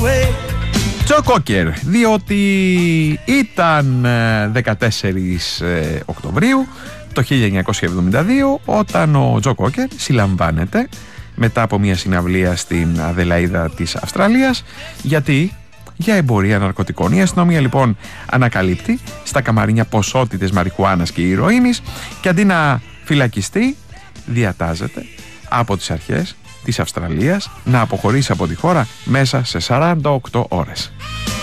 Τζο Κόκερ, διότι ήταν 14 Οκτωβρίου το 1972 όταν ο Τζο Κόκερ συλλαμβάνεται μετά από μια συναυλία στην Αδελαΐδα της Αυστραλίας. Γιατί? Για εμπορία ναρκωτικών. Η αστυνομία λοιπόν ανακαλύπτει στα καμαρίνια ποσότητες μαριχουάνας και ηρωίνης και αντί να φυλακιστεί διατάζεται από τις αρχές της Αυστραλίας να αποχωρήσει από τη χώρα μέσα σε 48 ώρες.